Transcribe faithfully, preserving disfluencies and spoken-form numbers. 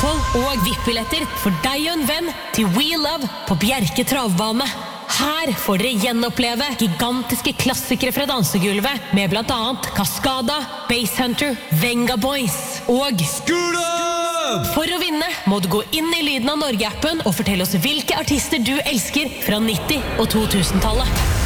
mangfold og V I P-billetter for deg og en venn til We Love på Bjerke travbane. Her får dere gjenoppleve gigantiske klassikere fra dansegulvet med blant annet Cascada, Basshunter, Venga Boys og Skula! For å vinne må du gå inn i Lyden av Norge-appen og fortelle oss hvilke artister du elsker fra nitti- og to tusen-tallet.